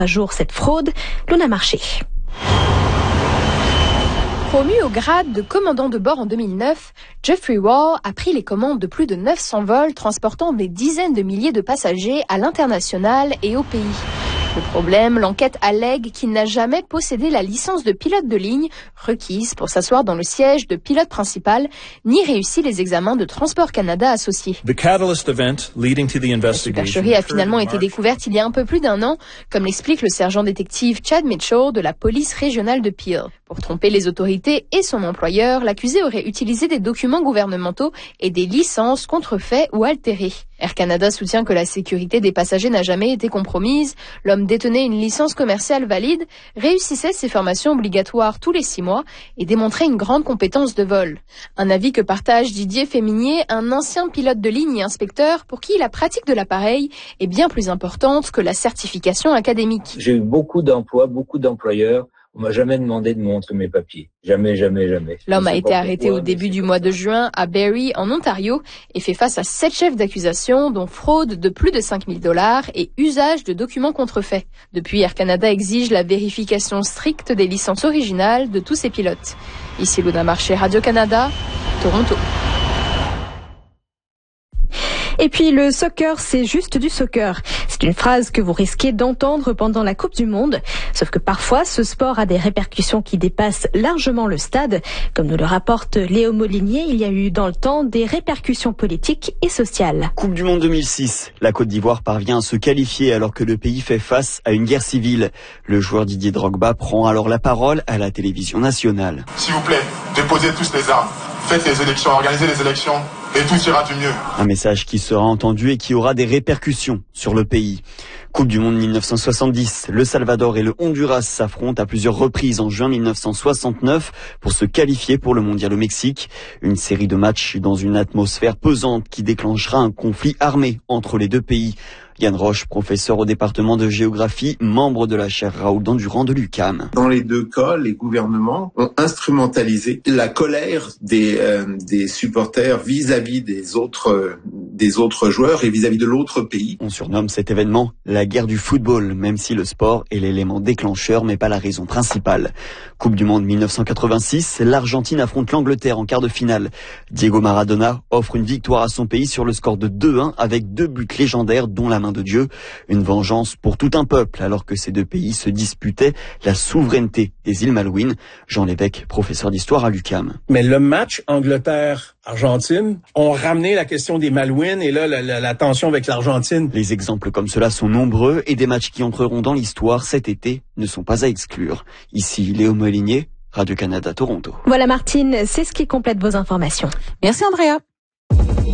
À jour cette fraude, Luna Marché. Promu au grade de commandant de bord en 2009, Jeffrey Wall a pris les commandes de plus de 900 vols transportant des dizaines de milliers de passagers à l'international et au pays. Le problème, l'enquête allègue qu'il n'a jamais possédé la licence de pilote de ligne requise pour s'asseoir dans le siège de pilote principal, ni réussi les examens de Transport Canada associés. La supercherie a finalement été découverte il y a un peu plus d'un an, comme l'explique le sergent détective Chad Mitchell de la police régionale de Peel. Pour tromper les autorités et son employeur, l'accusé aurait utilisé des documents gouvernementaux et des licences contrefaits ou altérées. Air Canada soutient que la sécurité des passagers n'a jamais été compromise. L'homme détenait une licence commerciale valide, réussissait ses formations obligatoires tous les 6 mois et démontrait une grande compétence de vol. Un avis que partage Didier Féminier, un ancien pilote de ligne et inspecteur pour qui la pratique de l'appareil est bien plus importante que la certification académique. J'ai eu beaucoup d'emplois, beaucoup d'employeurs. On m'a jamais demandé de montrer mes papiers. Jamais. L'homme a été arrêté au début du mois de juin à Barrie, en Ontario, et fait face à 7 chefs d'accusation, dont fraude de plus de 5 000 $ et usage de documents contrefaits. Depuis, Air Canada exige la vérification stricte des licences originales de tous ses pilotes. Ici Luna Marché, Radio-Canada, Toronto. Et puis le soccer, c'est juste du soccer. C'est une phrase que vous risquez d'entendre pendant la Coupe du Monde. Sauf que parfois, ce sport a des répercussions qui dépassent largement le stade. Comme nous le rapporte Léo Molinier, il y a eu dans le temps des répercussions politiques et sociales. Coupe du Monde 2006. La Côte d'Ivoire parvient à se qualifier alors que le pays fait face à une guerre civile. Le joueur Didier Drogba prend alors la parole à la télévision nationale. S'il vous plaît, déposez tous les armes. Faites les élections, organisez les élections et tout ira du mieux. Un message qui sera entendu et qui aura des répercussions sur le pays. Coupe du Monde 1970, le Salvador et le Honduras s'affrontent à plusieurs reprises en juin 1969 pour se qualifier pour le mondial au Mexique. Une série de matchs dans une atmosphère pesante qui déclenchera un conflit armé entre les deux pays. Yann Roche, professeur au département de géographie, membre de la chaire Raoul Dandurand de l'UQAM. Dans les deux cas, les gouvernements ont instrumentalisé la colère des supporters vis-à-vis des autres joueurs et vis-à-vis de l'autre pays. On surnomme cet événement la guerre du football, même si le sport est l'élément déclencheur mais pas la raison principale. Coupe du Monde 1986, l'Argentine affronte l'Angleterre en quart de finale. Diego Maradona offre une victoire à son pays sur le score de 2-1 avec 2 buts légendaires dont la main de Dieu. Une vengeance pour tout un peuple alors que ces deux pays se disputaient la souveraineté des îles Malouines. Jean Lévesque, professeur d'histoire à l'UQAM. Mais le match Angleterre-Argentine ont ramené la question des Malouines et là la tension avec l'Argentine. Les exemples comme cela sont nombreux et des matchs qui entreront dans l'histoire cet été ne sont pas à exclure. Ici Léo Molinier, Radio-Canada Toronto. Voilà Martine, c'est ce qui complète vos informations. Merci Andrea.